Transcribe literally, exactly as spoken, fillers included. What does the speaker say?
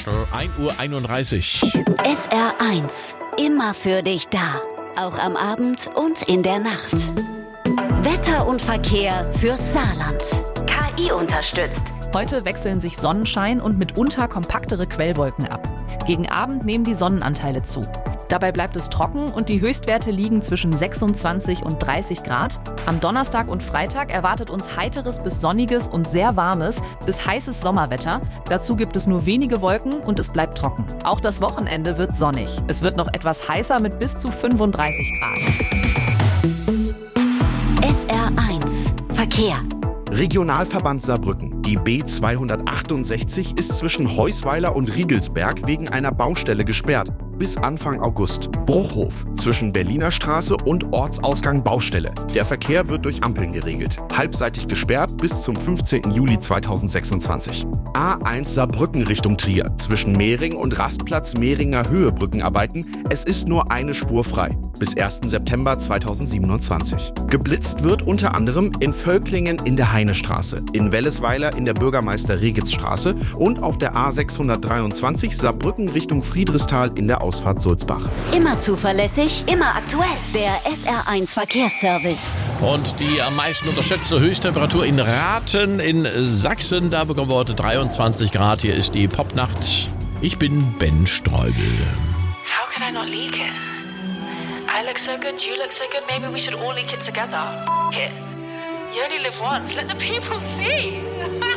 ein Uhr einunddreißig. S R eins. Immer für dich da. Auch am Abend und in der Nacht. Wetter und Verkehr fürs Saarland. K I unterstützt. Heute wechseln sich Sonnenschein und mitunter kompaktere Quellwolken ab. Gegen Abend nehmen die Sonnenanteile zu. Dabei bleibt es trocken und die Höchstwerte liegen zwischen sechsundzwanzig und dreißig Grad. Am Donnerstag und Freitag erwartet uns heiteres bis sonniges und sehr warmes bis heißes Sommerwetter. Dazu gibt es nur wenige Wolken und es bleibt trocken. Auch das Wochenende wird sonnig. Es wird noch etwas heißer mit bis zu fünfunddreißig Grad. S R eins. Verkehr. Regionalverband Saarbrücken. Die B zweihundertachtundsechzig ist zwischen Heusweiler und Riegelsberg wegen einer Baustelle gesperrt. Bis Anfang August. Bruchhof zwischen Berliner Straße und Ortsausgang Baustelle. Der Verkehr wird durch Ampeln geregelt. Halbseitig gesperrt bis zum fünfzehnten Juli zweitausendsechsundzwanzig. A eins Saarbrücken Richtung Trier. Zwischen Mehring und Rastplatz Mehringer Höhe Brückenarbeiten. Es ist nur eine Spur frei. Bis ersten September zweitausendsiebenundzwanzig. Geblitzt wird unter anderem in Völklingen in der Heinestraße, in Wellesweiler in der Bürgermeister-Regitz-Straße und auf der A sechshundertdreiundzwanzig Saarbrücken Richtung Friedrichsthal in der Ausfahrt Sulzbach. Immer zuverlässig, immer aktuell. Der S R eins Verkehrsservice. Und die am meisten unterschätzte Höchsttemperatur in Rathen in Sachsen. Da bekommen wir heute dreiundzwanzig Grad. Hier ist die Popnacht. Ich bin Ben Streubel. How could I not leak it? I look so good, you look so good. Maybe we should all leak it together. F- it. You only live once. Let the people see.